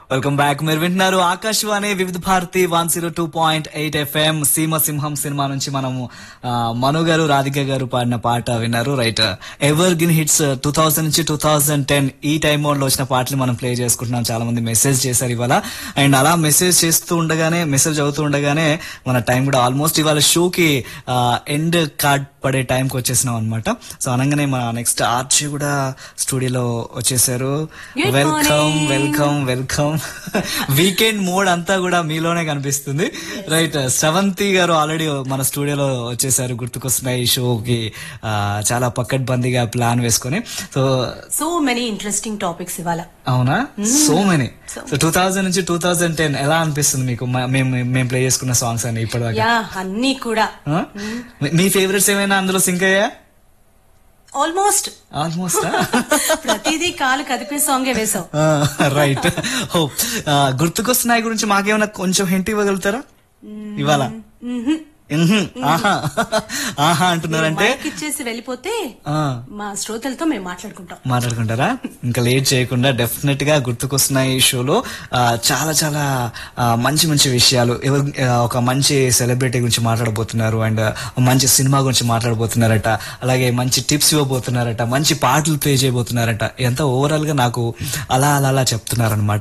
Welcome back. మీరు వింటున్నారు ఆకాశవాణి వివిధ భారతి 102.8 FM. సీమ సింహం సినిమా నుంచి మనము మను గారు రాధిక గారు పాడిన పాట విన్నారు. రైట్, ఎవర్ గ్రీన్ హిట్స్ 2000 నుంచి 2010 ఈ టైం మోడ్ లో వచ్చిన పాటలు మనం ప్లే చేసుకుంటున్నాం. చాలా మంది మెసేజ్ చేశారు ఇవాళ. అండ్ అలా మెసేజ్ అవుతూ ఉండగానే మన టైం కూడా ఆల్మోస్ట్ ఇవాళ షోకి ఎండ్ కార్డ్ పడే టైంకి వచ్చేసినాం అనమాట. సో అనగానే మన నెక్స్ట్ ఆర్చి కూడా స్టూడియోలో వచ్చేసారు. Welcome welcome welcome. Weekend mode అంతా కూడా మీలోనే కనిపిస్తుంది. రైట్, శ్రవంతి గారు ఆల్రెడీ మన స్టూడియోలో వచ్చేసారు. గుర్తుకొస్తున్నాయి ఈ షోకి చాలా పక్కడ్బందీగా ప్లాన్ వేసుకుని. సో మెనీ ఇంట్రెస్టింగ్ టాపిక్స్ ఇవాళ. అవునా, సో మెనీ. సో 2000 నుంచి 2010 ఎలా అనిపిస్తుంది మీకు మేము ప్లే చేసుకున్న సాంగ్స్ అని ఇప్పటిదాకా? అన్ని కూడా. మీ ఫేవరెట్స్ ఏమైనా అందులో సింక్ అయ్యా? ఆల్మోస్ట్ ప్రతిదీ కాలు కదిపే సాంగే వేసావు. రైట్. గుర్తుకొస్తున్నాయి గురించి మాకేమైనా కొంచెం హింట్ ఇవ్వగలుగుతారా ఇవాళ? ఆహా అంటున్నారంటే ఇచ్చేసి వెళ్ళిపోతే మా శ్రోతలతో మేము మాట్లాడుకుంటారా? ఇంకా లేట్ చేయకుండా డెఫినెట్ గా గుర్తుకొస్తున్నాయి షోలో చాలా చాలా మంచి మంచి విషయాలు. ఒక మంచి సెలబ్రిటీ గురించి మాట్లాడబోతున్నారు, అండ్ మంచి సినిమా గురించి మాట్లాడబోతున్నారట, అలాగే మంచి టిప్స్ ఇవ్వబోతున్నారట, మంచి పాటలు ప్లే చేయబోతున్నారట. ఎంత ఓవరాల్ గా నాకు అలా అలా అలా చెప్తున్నారనమాట.